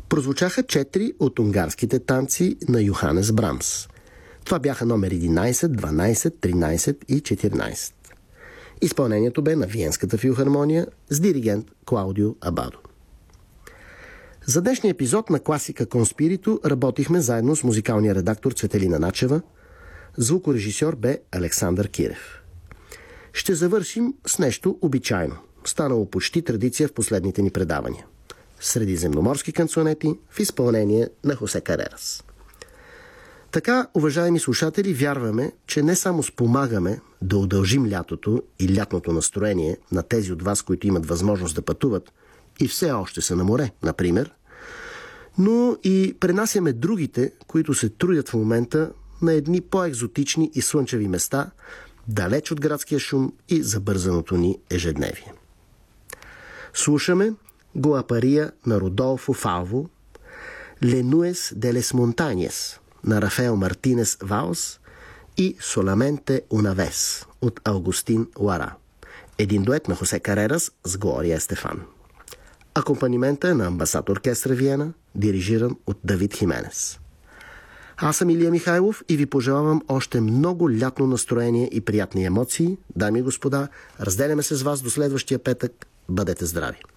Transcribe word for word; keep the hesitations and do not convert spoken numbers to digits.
Прозвучаха четири от унгарските танци на Йоханес Брамс. Това бяха номер единайсет, дванайсет, тринайсет и четиринайсет. Изпълнението бе на Виенската филхармония с диригент Клаудио Абадо. За днешния епизод на Класика Конспирито работихме заедно с музикалния редактор Цветелина Начева. Звукорежисьор бе Александър Кирев. Ще завършим с нещо обичайно, станало почти традиция в последните ни предавания. Средиземноморски канцонети в изпълнение на Хосе Карерас. Така, уважаеми слушатели, вярваме, че не само спомагаме да удължим лятото и лятното настроение на тези от вас, които имат възможност да пътуват и все още са на море, например, но и пренасяме другите, които се трудят в момента на едни по-екзотични и слънчеви места, далеч от градския шум и забързаното ни ежедневие. Слушаме Гуапария на Родолфо Фалво, Ленуес де лес Монтаньес на Рафаел Мартинес Ваус и Соламенте Унавес от Аугустин Лара. Един дует на Хосе Карерас с Глория Естефан. Акомпанимента е на Амбасад Оркестра Виена, дирижиран от Давид Хименес. Аз съм Илия Михайлов и ви пожелавам още много лятно настроение и приятни емоции. Дами и господа, разделяме се с вас до следващия петък. Бъдете здрави!